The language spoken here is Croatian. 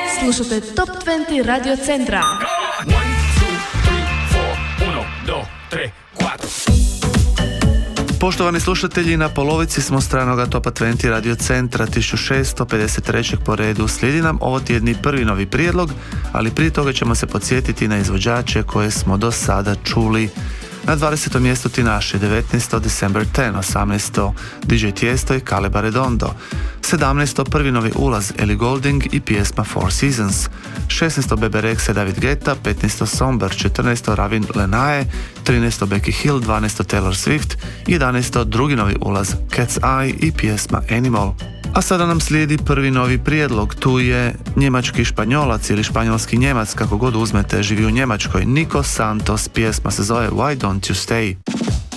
Slušate Top 20 Radio Centra. 1, 2, 3, 4, 1, 2, 3, 4. Poštovani slušatelji, na polovici smo stranoga Topa 20 Radio Centra 1653. po redu. Slijedi nam ovo tjedni prvi novi prijedlog, ali prije toga ćemo se podsjetiti na izvođače koje smo do sada čuli. Na 20. mjestu Tinashe, 19. December 10, 18. DJ Tiesto i Caleb Redondo, 17. prvi novi ulaz Ellie Goulding i pjesma Four Seasons, 16. Bebe Rexha David Guetta, 15. Somber, 14. Ravin Lenae, 13. Becky Hill, 12. Taylor Swift, 11. drugi novi ulaz Cat's Eye i pjesma Animal. A sada nam slijedi prvi novi prijedlog, tu je njemački španjolac ili španjolski njemac, kako god uzmete, živi u Njemačkoj, Nico Santos, pjesma se zove Why Don't You Stay.